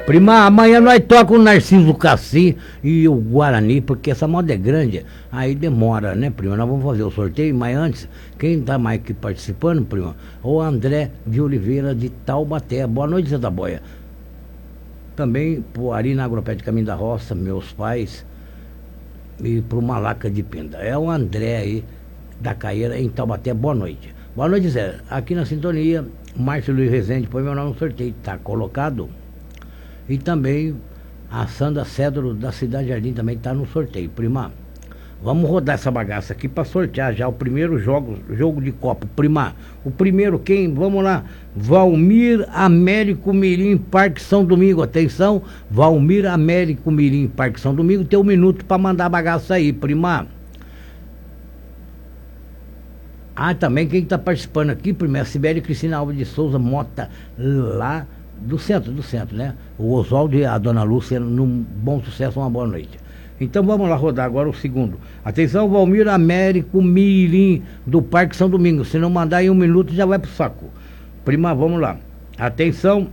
Prima, amanhã nós tocamos o Narciso Cassi e o Guarani, porque essa moda é grande, aí demora, né, prima? Nós vamos fazer o sorteio, mas antes, quem tá mais aqui participando, prima? O André de Oliveira de Taubaté. Boa noite, Zé da Boia. Também pro Ari na Agropé de Caminho da Roça, meus pais, e pro Malaca de Pinda. É o André aí, da Caeira, em Taubaté. Boa noite. Boa noite, Zé. Aqui na sintonia, Márcio Luiz Rezende, põe meu nome no sorteio, tá colocado. E também a Sandra Cedro da Cidade Jardim também está no sorteio. Prima, vamos rodar essa bagaça aqui para sortear já o primeiro jogo de Copa. Prima, o primeiro quem? Vamos lá. Valmir Américo Mirim, Parque São Domingo. Atenção, Valmir Américo Mirim, Parque São Domingo. Tem 1 minuto para mandar a bagaça aí, prima. Ah, também quem está participando aqui, prima, é a Sibeli Cristina Alves de Souza Mota, lá do centro, né? O Oswaldo e a Dona Lúcia, num bom sucesso, uma boa noite. Então vamos lá rodar agora o segundo. Atenção, Valmir Américo Mirim, do Parque São Domingos. Se não mandar em 1 minuto, já vai pro saco. Prima, vamos lá. Atenção,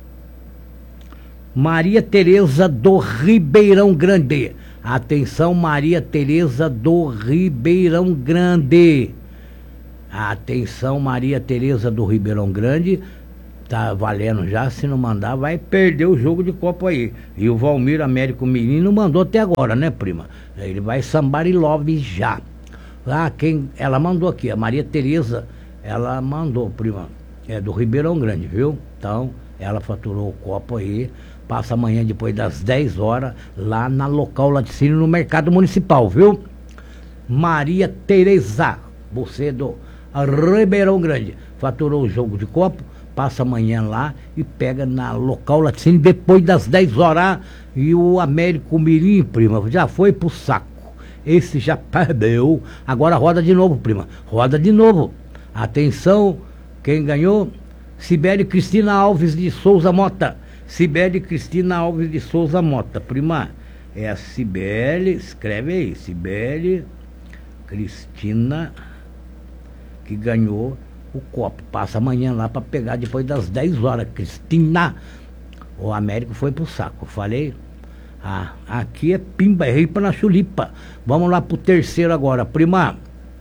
Maria Tereza do Ribeirão Grande. Atenção, Maria Tereza do Ribeirão Grande. Atenção, Maria Tereza do Ribeirão Grande. Tá valendo já, se não mandar vai perder o jogo de Copa aí. E o Valmir Américo Mirim não mandou até agora, né, prima? Ele vai sambar e love já. Ah, ela mandou aqui, a Maria Tereza, ela mandou, prima, é do Ribeirão Grande, viu? Então, ela faturou o copo aí, passa amanhã depois das 10 horas, lá na Local Laticínio, no Mercado Municipal, viu? Maria Tereza, você do Ribeirão Grande, faturou o jogo de copo, passa amanhã lá e pega na Local Laticínio depois das 10 horas. E o Américo Mirim, prima, já foi pro saco. Esse já perdeu. Agora roda de novo, prima. Roda de novo. Atenção, quem ganhou? Sibeli Cristina Alves de Souza Mota. Sibeli Cristina Alves de Souza Mota. Prima, é a Sibeli, escreve aí, Sibeli Cristina, que ganhou o copo. Passa amanhã lá para pegar depois das 10 horas. Cristina, o Américo foi pro saco. Falei? Ah, aqui é pimba, errei na chulipa. Vamos lá pro terceiro agora. Prima,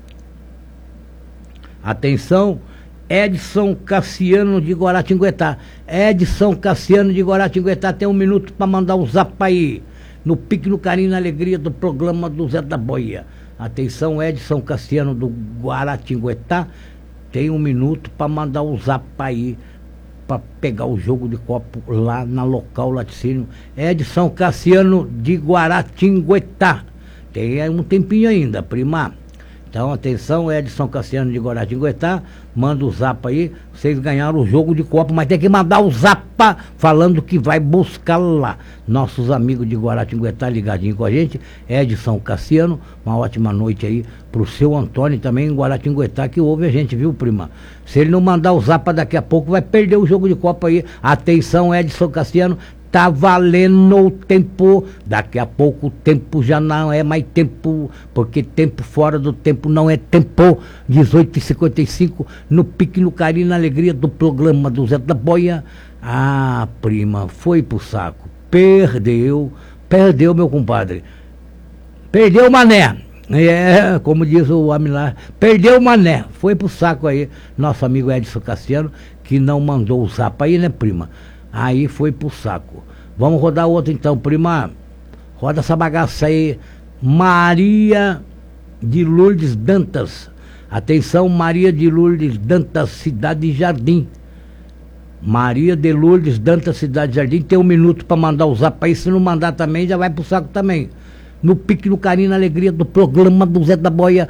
atenção, Edson Cassiano de Guaratinguetá. Edson Cassiano de Guaratinguetá tem 1 minuto para mandar o zap aí. No pique, no carinho, na alegria do programa do Zé da Boia. Atenção, Edson Cassiano do Guaratinguetá. Tem 1 minuto para mandar o zap aí, para pegar o jogo de copo lá na Local Laticínio. Edson Cassiano de Guaratinguetá. Tem um tempinho ainda, prima. Então, atenção, Edson Cassiano de Guaratinguetá, manda o zap aí. Vocês ganharam o jogo de copo, mas tem que mandar o zap falando que vai buscar lá. Nossos amigos de Guaratinguetá ligadinho com a gente. Edson Cassiano, uma ótima noite aí pro seu Antônio também em Guaratinguetá, que ouve a gente, viu, prima? Se ele não mandar o zap daqui a pouco, vai perder o jogo de copo aí. Atenção, Edson Cassiano. Tá valendo o tempo. Daqui a pouco o tempo já não é mais tempo, porque tempo fora do tempo não é tempo. 18h55 no pique, no carinho, na alegria do programa do Zé da Boia. Ah, prima, foi pro saco. Perdeu, meu compadre. Perdeu o mané. É, como diz o homem lá, perdeu o mané. Foi pro saco aí, nosso amigo Edson Cassiano, que não mandou o zap aí, né, prima? Aí foi pro saco. Vamos rodar outro então, prima. Roda essa bagaça aí. Maria de Lourdes Dantas. Atenção, Maria de Lourdes Dantas, Cidade Jardim. Maria de Lourdes Dantas, Cidade Jardim. Tem 1 minuto para mandar o zap aí. Se não mandar também, já vai pro saco também. No pique, no carinho, na alegria do programa do Zé da Boia.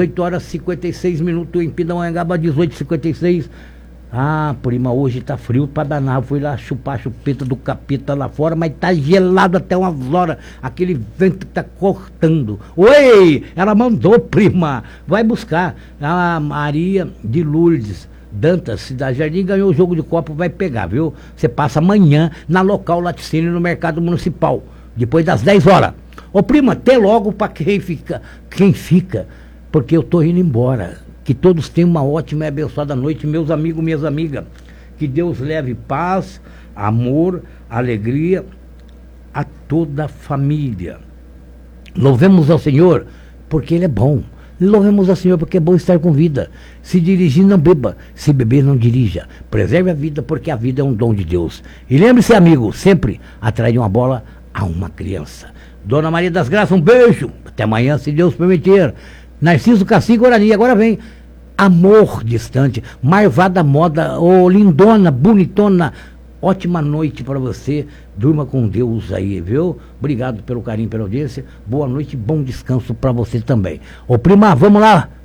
18h56 em Pindamonhangaba, 18h56. Ah, prima, hoje tá frio pra danar. Fui lá chupar a chupeta do capeta lá fora, mas tá gelado até umas horas. Aquele vento que tá cortando. Oi! Ela mandou, prima. Vai buscar. A Maria de Lourdes Dantas, Cidade Jardim, ganhou o jogo de copo, vai pegar, viu? Você passa amanhã na Local Laticínio, no Mercado Municipal, depois das 10 horas. Ô, prima, até logo pra quem fica, porque eu tô indo embora. Que todos tenham uma ótima e abençoada noite, meus amigos, minhas amigas. Que Deus leve paz, amor, alegria a toda a família. Louvemos ao Senhor, porque Ele é bom. Louvemos ao Senhor, porque é bom estar com vida. Se dirigir, não beba. Se beber, não dirija. Preserve a vida, porque a vida é um dom de Deus. E lembre-se, amigo, sempre atrair uma bola a uma criança. Dona Maria das Graças, um beijo. Até amanhã, se Deus permitir. Narciso Cassi Guarani. Agora vem Amor Distante. Marvada Moda. Ô, lindona, bonitona. Ótima noite para você. Durma com Deus aí, viu? Obrigado pelo carinho, pela audiência. Boa noite e bom descanso para você também. Ô, prima, vamos lá.